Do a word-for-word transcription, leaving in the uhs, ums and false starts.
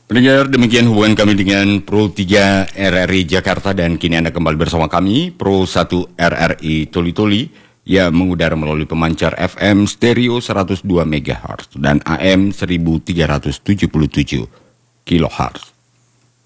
Pendengar, demikian hubungan kami dengan Pro tiga R R I Jakarta dan kini Anda kembali bersama kami Pro satu R R I Toli-Toli yang mengudara melalui pemancar F M stereo seratus dua megahertz dan A M seribu tiga ratus tujuh puluh tujuh kilohertz.